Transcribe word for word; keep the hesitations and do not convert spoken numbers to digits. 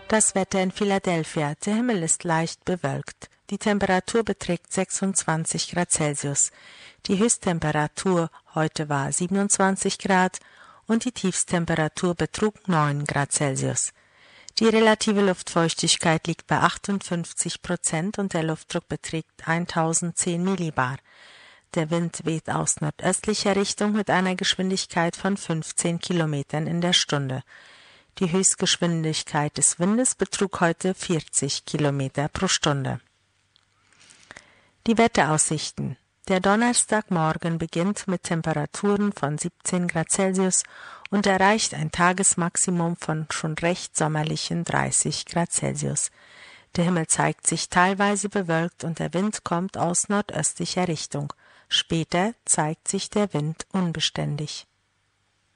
Das Wetter in Philadelphia. Der Himmel ist leicht bewölkt. Die Temperatur beträgt sechsundzwanzig Grad Celsius. Die Höchsttemperatur heute war siebenundzwanzig Grad und die Tiefsttemperatur betrug neun Grad Celsius. Die relative Luftfeuchtigkeit liegt bei achtundfünfzig Prozent und der Luftdruck beträgt tausendzehn Millibar. Der Wind weht aus nordöstlicher Richtung mit einer Geschwindigkeit von fünfzehn Kilometern in der Stunde. Die Höchstgeschwindigkeit des Windes betrug heute vierzig Kilometer pro Stunde. Die Wetteraussichten. Der Donnerstagmorgen beginnt mit Temperaturen von siebzehn Grad Celsius und erreicht ein Tagesmaximum von schon recht sommerlichen dreißig Grad Celsius. Der Himmel zeigt sich teilweise bewölkt und der Wind kommt aus nordöstlicher Richtung. Später zeigt sich der Wind unbeständig.